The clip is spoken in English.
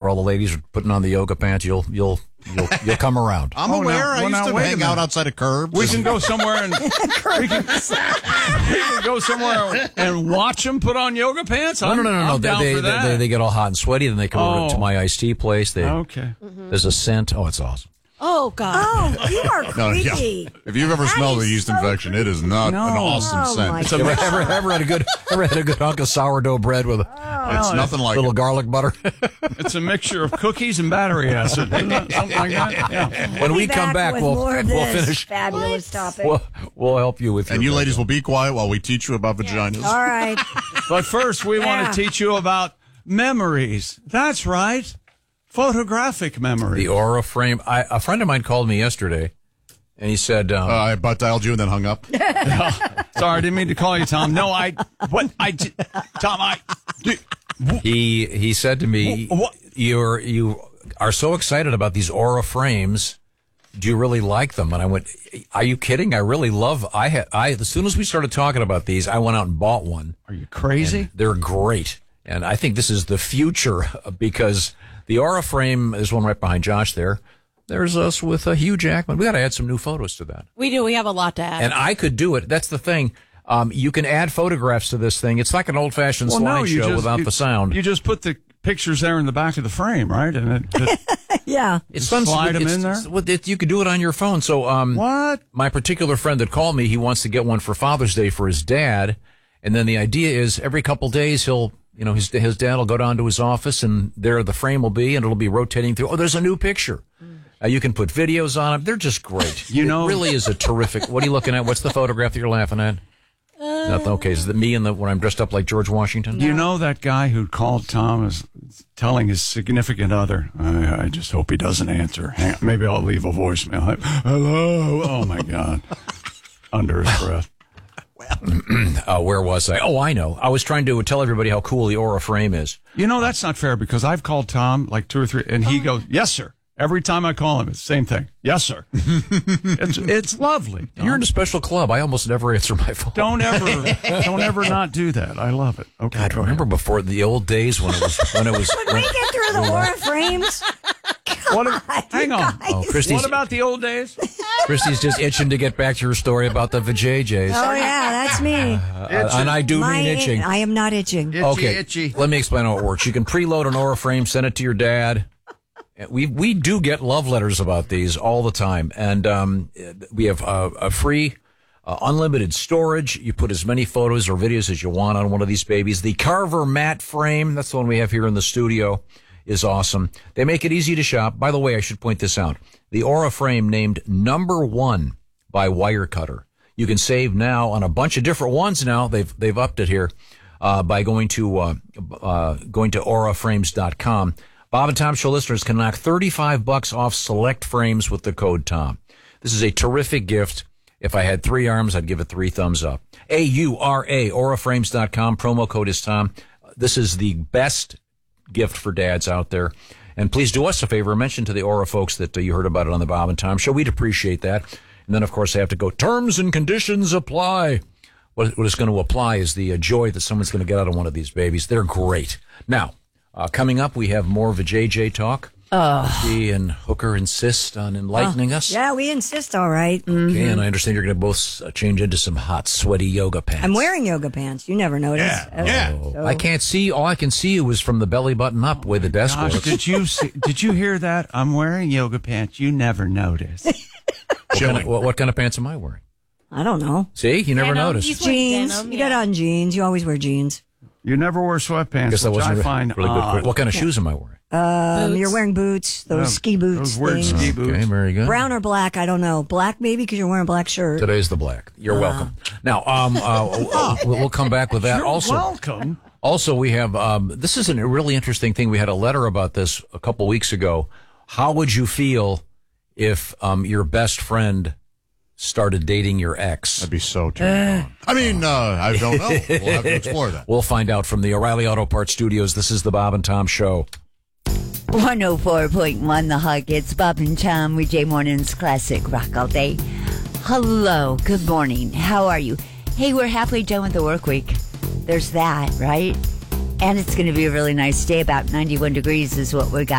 all the ladies are putting on the yoga pants, you'll come around. I'm aware. I used to hang out outside of Curbs. We can go somewhere and we can go somewhere and watch them put on yoga pants. No. I'm down for that. They get all hot and sweaty, then they come over to my iced tea place. Okay. There's a scent. Oh, it's awesome. Oh, God. Oh, you are creepy. If you've ever smelled a yeast so infection, it is not an awesome scent. my It's, Ever had a good hunk of sourdough bread with it's nothing like little it. garlic butter? It's a mixture of cookies and battery acid. Isn't it? Something like that. Yeah. When we come back, with we'll more of this finish. fabulous topic. We'll help you with And your you ladies will be quiet while we teach you about vaginas. All right. But first, we want to teach you about memories. That's right. Photographic memories. The Aura frame. A friend of mine called me yesterday, and he said, I butt dialed you and then hung up. Sorry, I didn't mean to call you Tom. No, Tom, he said to me, What? you are so excited about these Aura frames. Do you really like them? And I went, are you kidding? I really love. As soon as we started talking about these, I went out and bought one. Are you crazy? They're great, and I think this is the future because the Aura frame is one right behind Josh there. There's us with Hugh Jackman. We got to add some new photos to that. We do. We have a lot to add. And I could do it. That's the thing. You can add photographs to this thing. It's like an old-fashioned slideshow without the sound. You just put the pictures there in the back of the frame, right? And Yeah. It's slide them in there. You could do it on your phone. So, what? My particular friend that called me, he wants to get one for Father's Day for his dad. And then the idea is every couple days his dad will go down to his office and there the frame will be and it'll be rotating through. Oh, there's a new picture. You can put videos on them. They're just great. It really is a terrific. What are you looking at? What's the photograph that you're laughing at? Nothing. Okay, is it me when I'm dressed up like George Washington? You know that guy who called Tom is telling his significant other, I just hope he doesn't answer. Hang on, maybe I'll leave a voicemail. Hello. Oh, my God. Under his breath. Where was I? Oh, I know. I was trying to tell everybody how cool the Aura frame is. That's not fair because I've called Tom like 2 or 3, and he goes, yes, sir. Every time I call him, it's the same thing. Yes, sir. It's lovely. Tom. You're in a special club. I almost never answer my phone. Don't ever not do that. I love it. Okay. God, remember before the old days when it was When we get through the Aura frames. Hang on. Oh, What about the old days? Christy's just itching to get back to her story about the vajayjays. Oh, yeah, that's me. And I do mean itching. I am not itching. Itchy. Let me explain how it works. You can preload an Aura frame, send it to your dad. We do get love letters about these all the time. And we have a free, unlimited storage. You put as many photos or videos as you want on one of these babies. The Carver matte frame, that's the one we have here in the studio, is awesome. They make it easy to shop. By the way, I should point this out. The Aura frame named number 1 by Wirecutter. You can save now on a bunch of different ones now. They've upped it here by going to auraframes.com. Bob and Tom Show listeners can knock $35 off select frames with the code Tom. This is a terrific gift. If I had 3 arms, I'd give it 3 thumbs up. AURA, auraframes.com. Promo code is Tom. This is the best gift for dads out there. And please do us a favor. Mention to the Aura folks that you heard about it on the Bob and Tom Show. We'd appreciate that. And then, of course, they have to go, terms and conditions apply. What is going to apply is the joy that someone's going to get out of one of these babies. They're great. Now, coming up, we have more vajayjay talk. She and Hooker insist on enlightening us. Yeah, we insist, all right. Okay, and I understand you're going to both change into some hot, sweaty yoga pants. I'm wearing yoga pants. You never noticed. Yeah. So. I can't see. All I can see was from the belly button up where the desk Gosh, was. did you hear that? I'm wearing yoga pants. You never noticed. What kind of pants am I wearing? I don't know. See, you never Denim. noticed. He's wearing Jeans. denim, You got on jeans. You always wear jeans. You never wear sweatpants, Guess that which wasn't I find really odd. good. What kind of shoes am I wearing? You're wearing boots. Those ski boots. Those weird things. ski boots. Okay, very good. Brown or black? I don't know. Black maybe because you're wearing a black shirt. Today's the black. You're welcome. Now, we'll come back with that. You're welcome. Also, we have this is a really interesting thing. We had a letter about this a couple weeks ago. How would you feel if your best friend started dating your ex? That'd be so terrible. I mean, I don't know. We'll have to explore that. We'll find out from the O'Reilly Auto Parts Studios. This is the Bob and Tom Show. 104.1 The Hug. It's Bob and Tom with Jay Morning's Classic Rock All Day. Hello. Good morning. How are you? Hey, we're halfway done with the work week. There's that, right? And it's going to be a really nice day. About 91 degrees is what we got.